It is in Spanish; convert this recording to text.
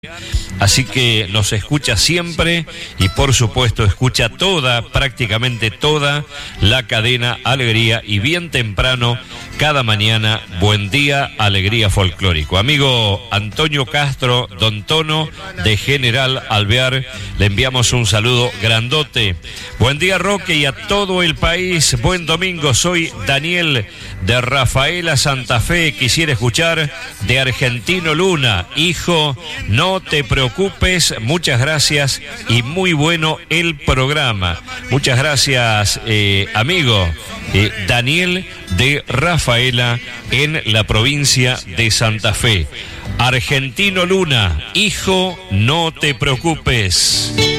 Así que nos escucha siempre y por supuesto escucha prácticamente toda la cadena Alegría y bien temprano cada mañana. Buen día, Alegría Folclórico. Amigo Antonio Castro, Don Tono de General Alvear, le enviamos un saludo grandote. Buen día, Roque, y a todo el país. Buen domingo, soy Daniel de Rafaela, Santa Fe. Quisiera escuchar de Argentino Luna. Hijo, no te preocupes, muchas gracias y muy bueno el programa. Muchas gracias, amigo Daniel de Rafaela en la provincia de Santa Fe. Argentino Luna, hijo, no te preocupes.